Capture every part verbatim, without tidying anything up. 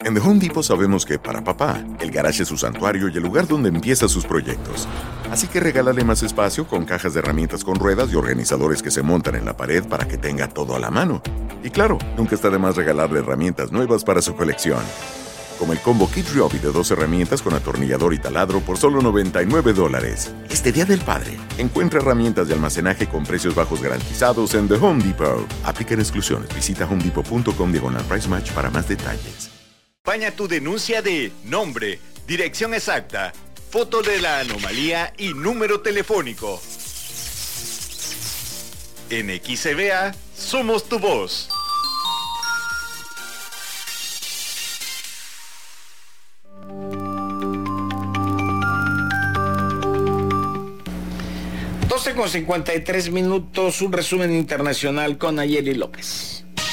En The Home Depot sabemos que para papá, el garage es su santuario y el lugar donde empieza sus proyectos. Así que regálale más espacio con cajas de herramientas con ruedas y organizadores que se montan en la pared para que tenga todo a la mano. Y claro, nunca está de más regalarle herramientas nuevas para su colección. Como el combo Kid Ryobi de dos herramientas con atornillador y taladro por solo noventa y nueve dólares. Este Día del Padre, encuentra herramientas de almacenaje con precios bajos garantizados en The Home Depot. Aplican exclusiones. Visita homedepot.com diagonal price match para más detalles. Acompaña tu denuncia de nombre, dirección exacta, foto de la anomalía y número telefónico. En X C B A somos tu voz. doce con cincuenta y tres minutos, un resumen internacional con Nayeli López.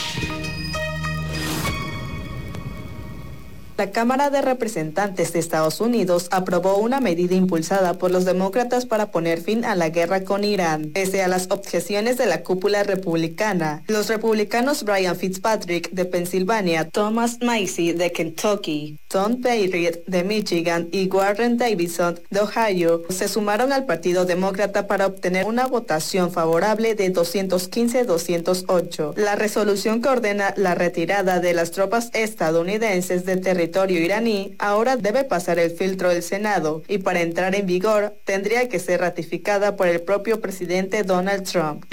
La Cámara de Representantes de Estados Unidos aprobó una medida impulsada por los demócratas para poner fin a la guerra con Irán. Pese a las objeciones de la cúpula republicana, los republicanos Brian Fitzpatrick de Pensilvania, Thomas Massie de Kentucky, Tom Bayrick de Michigan y Warren Davidson de Ohio se sumaron al Partido Demócrata para obtener una votación favorable de doscientos quince a doscientos ocho. La resolución que ordena la retirada de las tropas estadounidenses de territorio iraní ahora debe pasar el filtro del Senado y para entrar en vigor tendría que ser ratificada por el propio presidente Donald Trump.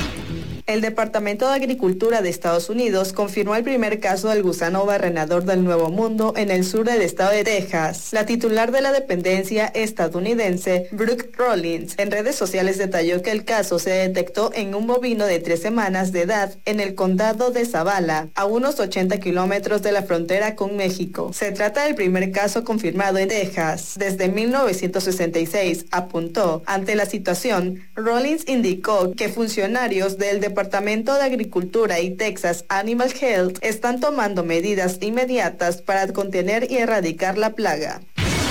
El Departamento de Agricultura de Estados Unidos confirmó el primer caso del gusano barrenador del Nuevo Mundo en el sur del estado de Texas. La titular de la dependencia estadounidense, Brooke Rollins, en redes sociales detalló que el caso se detectó en un bovino de tres semanas de edad en el condado de Zavala, a unos ochenta kilómetros de la frontera con México. Se trata del primer caso confirmado en Texas desde mil novecientos sesenta y seis, apuntó. Ante la situación, Rollins indicó que funcionarios del Departamento Departamento de Agricultura y Texas Animal Health están tomando medidas inmediatas para contener y erradicar la plaga.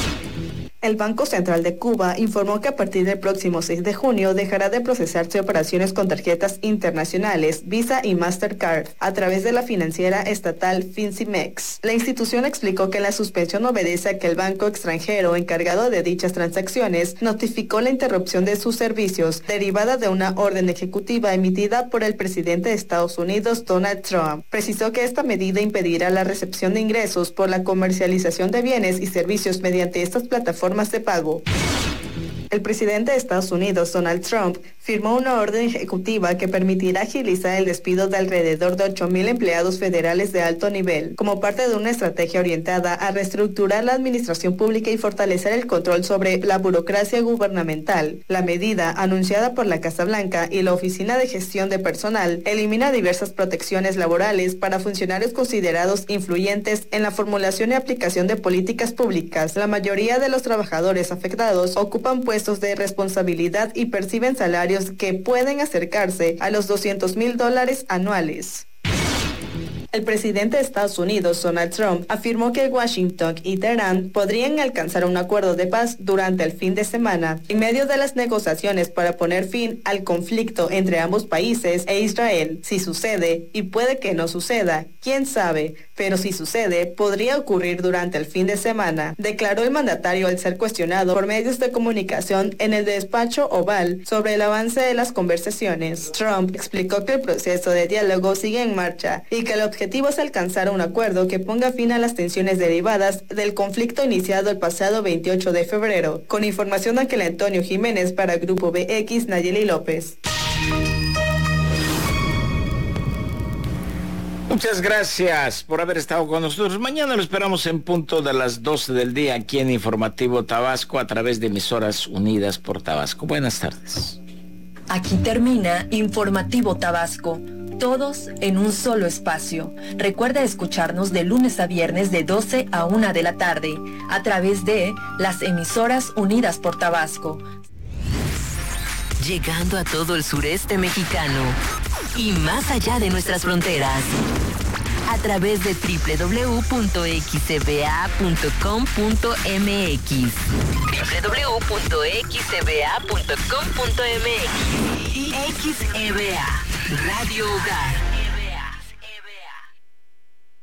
El Banco Central de Cuba informó que a partir del próximo seis de junio dejará de procesarse operaciones con tarjetas internacionales Visa y Mastercard a través de la financiera estatal Fincimex. La institución explicó que la suspensión obedece a que el banco extranjero encargado de dichas transacciones notificó la interrupción de sus servicios derivada de una orden ejecutiva emitida por el presidente de Estados Unidos, Donald Trump. Precisó que esta medida impedirá la recepción de ingresos por la comercialización de bienes y servicios mediante estas plataformas de pago. El presidente de Estados Unidos, Donald Trump, firmó una orden ejecutiva que permitirá agilizar el despido de alrededor de ocho mil empleados federales de alto nivel, como parte de una estrategia orientada a reestructurar la administración pública y fortalecer el control sobre la burocracia gubernamental. La medida, anunciada por la Casa Blanca y la Oficina de Gestión de Personal, elimina diversas protecciones laborales para funcionarios considerados influyentes en la formulación y aplicación de políticas públicas. La mayoría de los trabajadores afectados ocupan puestos de responsabilidad y perciben salarios que pueden acercarse a los doscientos mil dólares anuales. El presidente de Estados Unidos, Donald Trump, afirmó que Washington y Teherán podrían alcanzar un acuerdo de paz durante el fin de semana, en medio de las negociaciones para poner fin al conflicto entre ambos países e Israel. Si sucede, y puede que no suceda, quién sabe, pero si sucede, podría ocurrir durante el fin de semana, declaró el mandatario al ser cuestionado por medios de comunicación en el despacho Oval sobre el avance de las conversaciones. Trump explicó que el proceso de diálogo sigue en marcha y que el objetivo El objetivo es alcanzar un acuerdo que ponga fin a las tensiones derivadas del conflicto iniciado el pasado veintiocho de febrero. Con información de Ángel Antonio Jiménez para Grupo B X, Nayeli López. Muchas gracias por haber estado con nosotros. Mañana lo esperamos en punto de las doce del día aquí en Informativo Tabasco a través de Emisoras Unidas por Tabasco. Buenas tardes. Aquí termina Informativo Tabasco. Todos en un solo espacio. Recuerda escucharnos de lunes a viernes de doce a una de la tarde a través de las Emisoras Unidas por Tabasco. Llegando a todo el sureste mexicano y más allá de nuestras fronteras. A través de doble u doble u doble u punto x c b a punto com punto m x. doble u doble u doble u punto x c b a punto com punto m x y X E B A Radio Hogar.